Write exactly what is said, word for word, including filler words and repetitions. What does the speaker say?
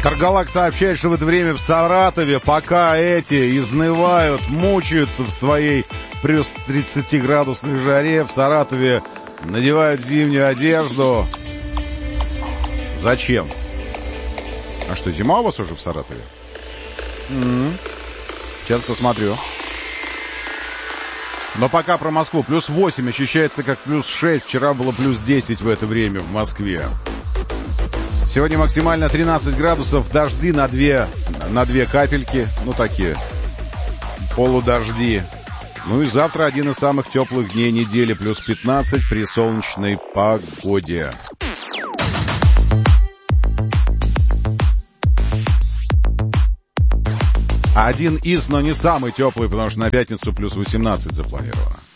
Таргалак сообщает, что в это время в Саратове, пока эти изнывают, мучаются в своей плюс тридцатиградусной жаре, в Саратове надевают зимнюю одежду. Зачем? А что, зима у вас уже в Саратове? М-м-м. Сейчас посмотрю. Но пока про Москву. Плюс восемь ощущается как плюс шесть. Вчера было плюс десять в это время в Москве. Сегодня максимально тринадцать градусов. Дожди на две, на две капельки. Ну, такие полудожди. Ну и завтра один из самых теплых дней недели. Плюс пятнадцать при солнечной погоде. Один из, но не самый теплый, потому что на пятницу плюс восемнадцать запланировано.